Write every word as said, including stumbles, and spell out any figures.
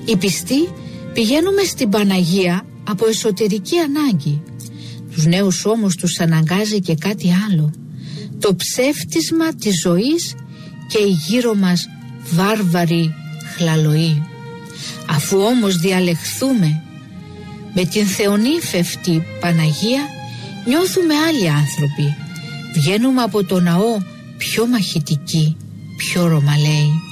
Οι πιστοί πηγαίνουμε στην Παναγία από εσωτερική ανάγκη. Τους νέους όμως τους αναγκάζει και κάτι άλλο, το ψεύτισμα της ζωής και η γύρω μας βάρβαρη χλαλοή. Αφού όμως διαλεχθούμε με την θεονύφευτη Παναγία, νιώθουμε άλλοι άνθρωποι. Βγαίνουμε από το ναό πιο μαχητικοί, πιο ρωμαλαίοι.